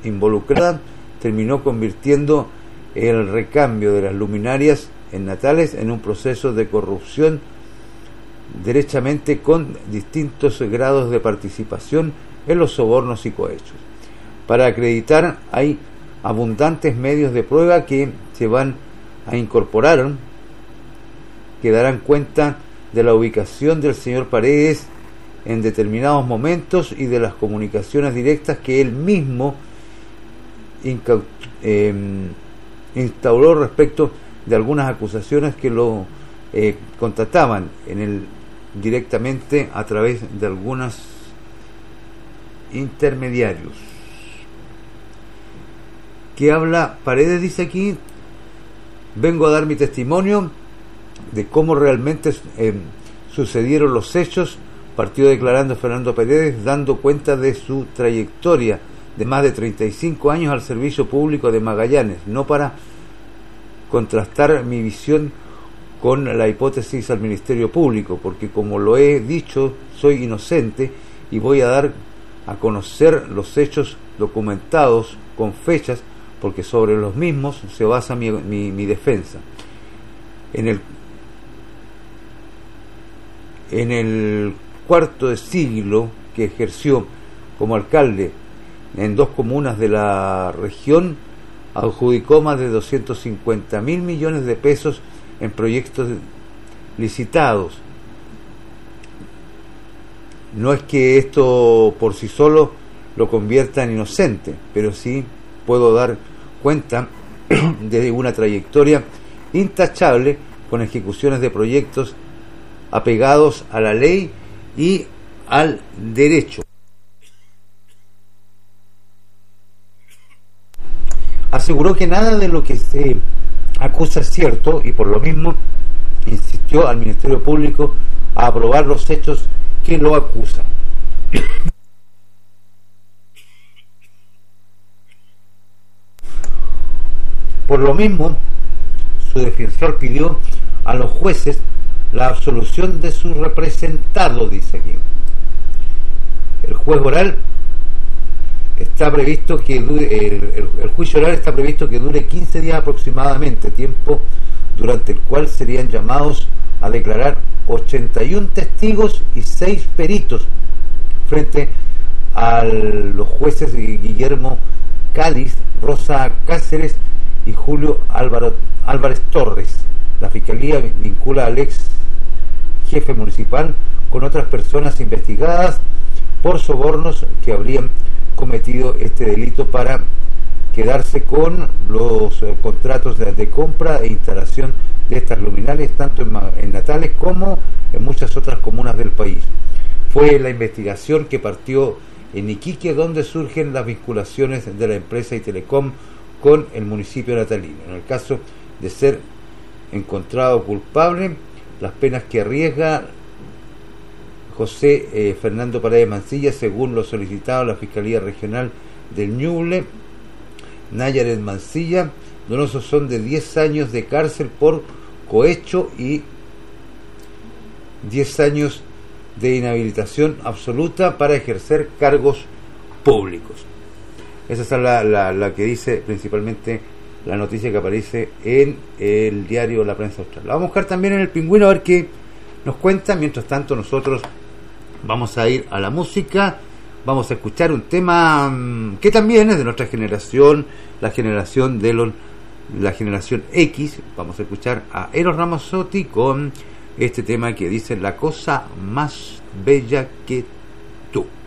involucrada terminó convirtiendo el recambio de las luminarias en Natales en un proceso de corrupción derechamente con distintos grados de participación en los sobornos y cohechos. Para acreditar hay abundantes medios de prueba que se van a incorporar, que darán cuenta de la ubicación del señor Paredes en determinados momentos y de las comunicaciones directas que él mismo instauró respecto de algunas acusaciones que lo contactaban directamente a través de algunos intermediarios. ¿Qué habla Paredes? Dice aquí: vengo a dar mi testimonio de cómo realmente sucedieron los hechos, partió declarando Fernando Paredes, dando cuenta de su trayectoria de más de 35 años al servicio público de Magallanes, no para contrastar mi visión con la hipótesis al Ministerio Público, porque como lo he dicho, soy inocente y voy a dar a conocer los hechos documentados con fechas, porque sobre los mismos se basa mi defensa. En el cuarto de siglo que ejerció como alcalde en 2 comunas de la región, adjudicó más de 250.000 millones de pesos en proyectos licitados. No es que esto por sí solo lo convierta en inocente, pero sí puedo dar cuenta de una trayectoria intachable con ejecuciones de proyectos apegados a la ley y al derecho. Aseguró que nada de lo que se acusa es cierto y por lo mismo insistió al Ministerio Público a aprobar los hechos que lo acusan. Por lo mismo, su defensor pidió a los jueces la absolución de su representado, dice aquí. El juez oral está previsto que el juicio oral está previsto que dure 15 días aproximadamente, tiempo durante el cual serían llamados a declarar 81 testigos y 6 peritos frente a los jueces Guillermo Cádiz, Rosa Cáceres y Julio Álvarez Torres. La Fiscalía vincula al ex jefe municipal con otras personas investigadas por sobornos que habrían cometido este delito para quedarse con los contratos de compra e instalación de estas luminarias tanto en Natales como en muchas otras comunas del país. Fue la investigación que partió en Iquique donde surgen las vinculaciones de la empresa Itelecom con el municipio natalino. En el caso de ser encontrado culpable, las penas que arriesga José Fernando Paredes Mancilla, según lo solicitado la Fiscalía Regional del Ñuble, Nayaret Mancilla, Donoso, son de 10 años de cárcel por cohecho y 10 años de inhabilitación absoluta para ejercer cargos públicos. Esa es la que dice principalmente la noticia que aparece en el diario La Prensa Austral. La vamos a buscar también en el Pingüino a ver qué nos cuenta. Mientras tanto nosotros vamos a ir a la música, vamos a escuchar un tema que también es de nuestra generación, la generación X. Vamos a escuchar a Eros Ramazzotti con este tema que dice La cosa más bella que tú.